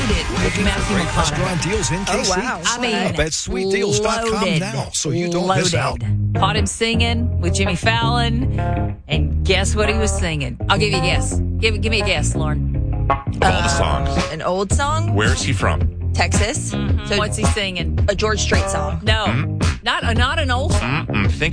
loaded with Matthew Great McConaughey. restaurant deals in KC. Oh, wow. I mean, Shop at sweetdeals.com now, so you don't miss out. Caught him singing with Jimmy Fallon, and guess what he was singing? I'll give you a guess. Give me a guess, Lauren. All the songs. An old song? Where is he from? Texas. So What's he singing? a George Strait song. No, not an old song. Think